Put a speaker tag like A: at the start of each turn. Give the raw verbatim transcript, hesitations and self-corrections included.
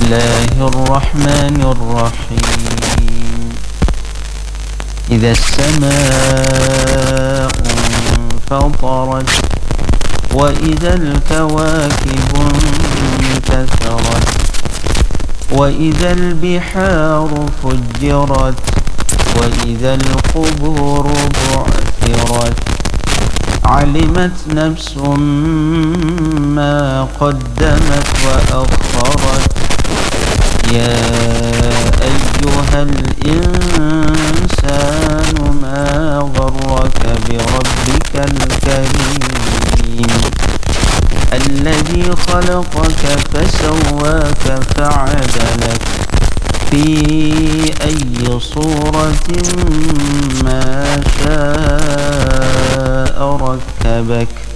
A: الله الرحمن الرحيم. إذا السماء انفطرت وإذا الكواكب انتثرت وإذا البحار فجرت وإذا القبور بعثرت علمت نفس ما قدمت وأخرت. يا أيها الإنسان ما غرك بربك الكريم الذي خلقك فسواك فعدلك في أي صورة ما شاء ركبك